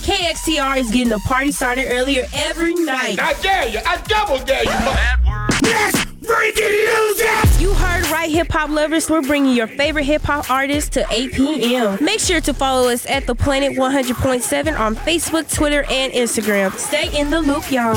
KXTR is getting the party started earlier every night. I dare you. I double dare you. Bad word. Let's freaking lose it! You heard right, hip-hop lovers. We're bringing your favorite hip-hop artists to 8 p.m. Make sure to follow us at The Planet 100.7 on Facebook, Twitter, and Instagram. Stay in the loop, y'all.